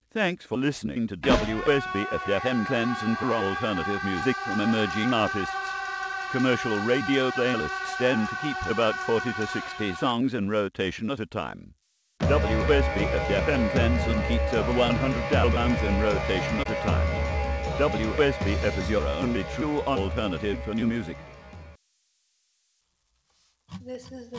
Thanks for listening to WSB-FM Clemson for alternative music from emerging artists. Commercial radio playlists tend to keep about 40 to 60 songs in rotation at a time. WSB-FM Clemson keeps over 100 albums in rotation at a time. WSBF is your only true alternative for new music. This is the